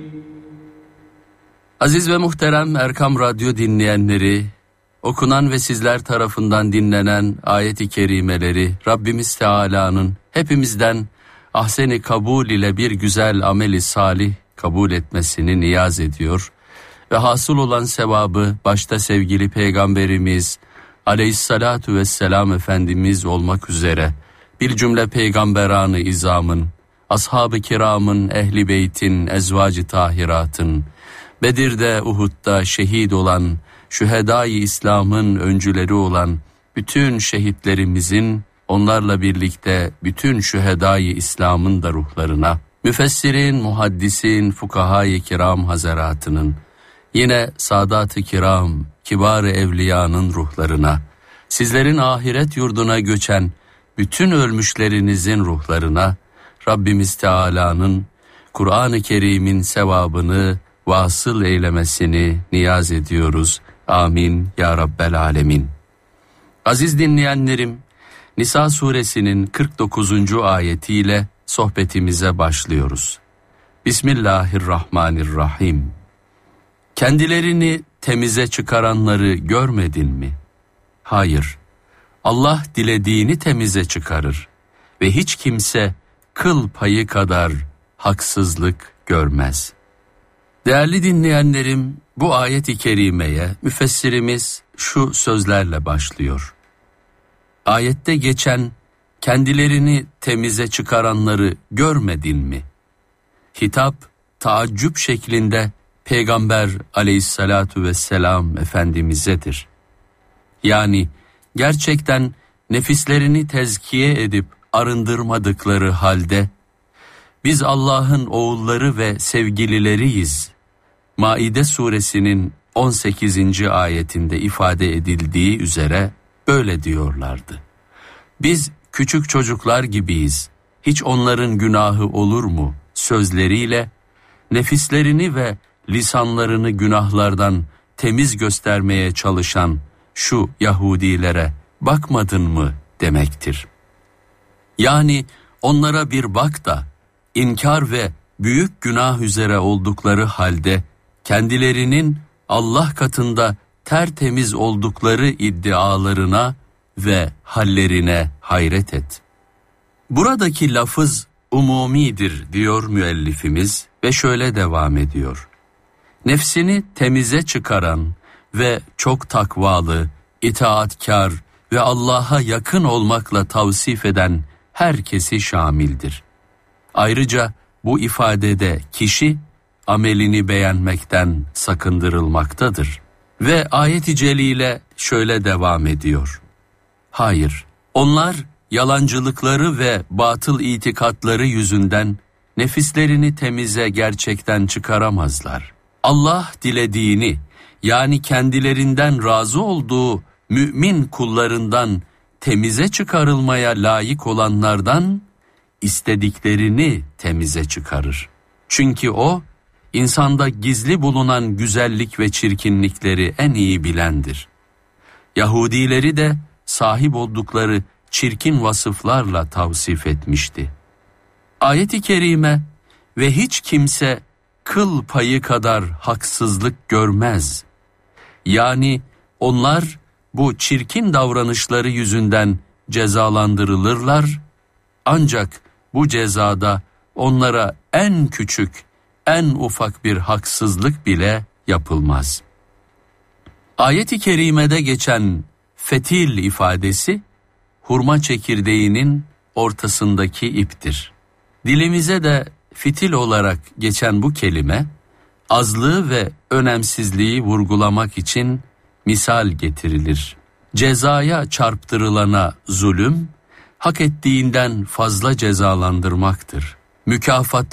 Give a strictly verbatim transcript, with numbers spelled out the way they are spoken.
Aziz ve muhterem Erkam Radyo dinleyenleri, okunan ve sizler tarafından dinlenen ayet-i kerimeleri Rabbimiz Teala'nın hepimizden ahsen-i kabul ile bir güzel ameli salih kabul etmesini niyaz ediyor ve hasıl olan sevabı başta sevgili Peygamberimiz Aleyhissalatu vesselam Efendimiz olmak üzere bir cümle peygamberanı izamın, ashab-ı kiramın, ehli beytin, ezvacı tahiratın, Bedir'de, Uhud'da şehit olan, şühedâ-i İslam'ın öncüleri olan bütün şehitlerimizin, onlarla birlikte bütün şühedâ-i İslam'ın da ruhlarına, müfessirin, muhaddisin, fukaha-i kiram hazaratının, yine Sadat-ı kiram, kibar-ı evliyanın ruhlarına, sizlerin ahiret yurduna göçen bütün ölmüşlerinizin ruhlarına, Rabbimiz Teala'nın Kur'an-ı Kerim'in sevabını vasıl eylemesini niyaz ediyoruz. Amin ya Rabbel Alemin. Aziz dinleyenlerim, Nisa suresinin kırk dokuzuncu ayetiyle sohbetimize başlıyoruz. Bismillahirrahmanirrahim. Kendilerini temize çıkaranları görmedin mi? Hayır, Allah dilediğini temize çıkarır ve hiç kimse kıl payı kadar haksızlık görmez. Değerli dinleyenlerim, bu ayet-i kerimeye müfessirimiz şu sözlerle başlıyor. Ayette geçen kendilerini temize çıkaranları görmedin mi? Hitap taaccüp şeklinde Peygamber Aleyhissalatu vesselam Efendimiz'edir. Yani gerçekten nefislerini tezkiye edip arındırmadıkları halde biz Allah'ın oğulları ve sevgilileriyiz. Maide suresinin on sekizinci ayetinde ifade edildiği üzere böyle diyorlardı. Biz küçük çocuklar gibiyiz. Hiç onların günahı olur mu? Sözleriyle nefislerini ve lisanlarını günahlardan temiz göstermeye çalışan şu Yahudilere bakmadın mı demektir. Yani onlara bir bak da inkar ve büyük günah üzere oldukları halde kendilerinin Allah katında tertemiz oldukları iddialarına ve hallerine hayret et. Buradaki lafız umumidir diyor müellifimiz ve şöyle devam ediyor. Nefsini temize çıkaran ve çok takvalı, itaatkar ve Allah'a yakın olmakla tavsif eden herkesi şamildir. Ayrıca bu ifadede kişi amelini beğenmekten sakındırılmaktadır. Ve ayet-i celile şöyle devam ediyor. Hayır, onlar yalancılıkları ve batıl itikatları yüzünden nefislerini temize gerçekten çıkaramazlar. Allah dilediğini, yani kendilerinden razı olduğu mümin kullarından temize çıkarılmaya layık olanlardan istediklerini temize çıkarır. Çünkü o, insanda gizli bulunan güzellik ve çirkinlikleri en iyi bilendir. Yahudileri de sahip oldukları çirkin vasıflarla tavsif etmişti. Ayet-i kerime ve hiç kimse kıl payı kadar haksızlık görmez. Yani onlar bu çirkin davranışları yüzünden cezalandırılırlar, ancak bu cezada onlara en küçük, en ufak bir haksızlık bile yapılmaz. Ayet-i kerimede geçen fetil ifadesi, hurma çekirdeğinin ortasındaki iptir. Dilimize de fitil olarak geçen bu kelime, azlığı ve önemsizliği vurgulamak için misal getirilir. Cezaya çarptırılana zulüm, hak ettiğinden fazla cezalandırmaktır. Mükafat